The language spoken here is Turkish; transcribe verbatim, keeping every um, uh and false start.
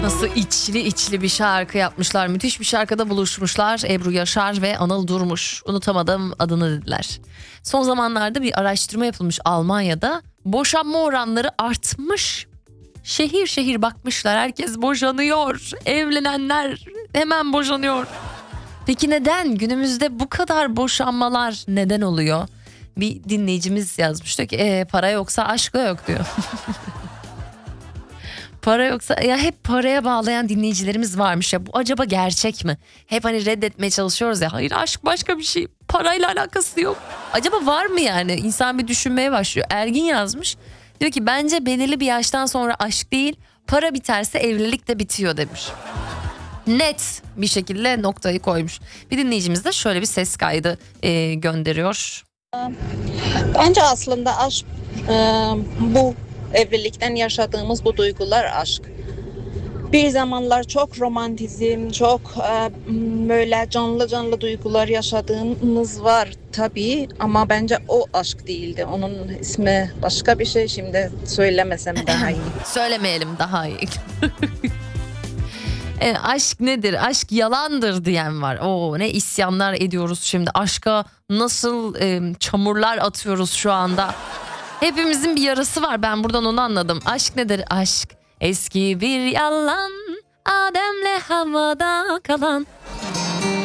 Nasıl içli içli bir şarkı yapmışlar. Müthiş bir şarkıda buluşmuşlar. Ebru Yaşar ve Anıl Durmuş. Unutamadım adını dediler. Son zamanlarda bir araştırma yapılmış Almanya'da. Boşanma oranları artmış. Şehir şehir bakmışlar. Herkes boşanıyor. Evlenenler hemen boşanıyor. Peki neden? Günümüzde bu kadar boşanmalar neden oluyor? Bir dinleyicimiz yazmış diyor ki e, para yoksa aşk da yok diyor. Para yoksa ya hep paraya bağlayan dinleyicilerimiz varmış ya, bu acaba gerçek mi? Hep hani reddetmeye çalışıyoruz ya, hayır aşk başka bir şey, parayla alakası yok. Acaba var mı yani? İnsan bir düşünmeye başlıyor. Ergin yazmış, diyor ki bence belirli bir yaştan sonra aşk değil, para biterse evlilik de bitiyor demiş. Net bir şekilde noktayı koymuş. Bir dinleyicimiz de şöyle bir ses kaydı e, gönderiyor. Bence aslında aşk e, bu evlilikten yaşadığımız bu duygular aşk. Bir zamanlar çok romantizm, çok e, böyle canlı canlı duygular yaşadığımız var tabii, ama bence o aşk değildi. Onun ismi başka bir şey, şimdi söylemesem daha iyi. Söylemeyelim daha iyi. E, aşk nedir? Aşk yalandır diyen var. Oo, ne isyanlar ediyoruz şimdi. Aşka nasıl e, çamurlar atıyoruz şu anda. Hepimizin bir yarası var. Ben buradan onu anladım. Aşk nedir? Aşk eski bir yalan, Adem'le havada kalan.